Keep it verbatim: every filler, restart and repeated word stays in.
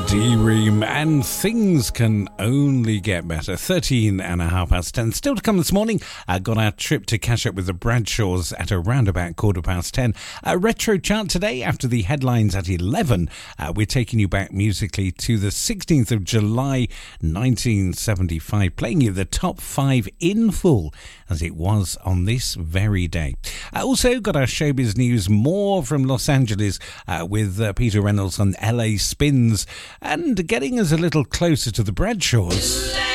D-Ream, and things can only get better. thirteen and a half past ten. Still to come this morning, I got our trip to catch up with the Bradshaws at around about quarter past ten. A retro chart today after the headlines at eleven. Uh, we're taking you back musically to the sixteenth of July nineteen seventy-five, playing you the top five in full as it was on this very day. I also got our showbiz news, more from Los Angeles uh, with uh, Peter Reynolds on L A Spins, and getting us a little closer to the Bradshaws.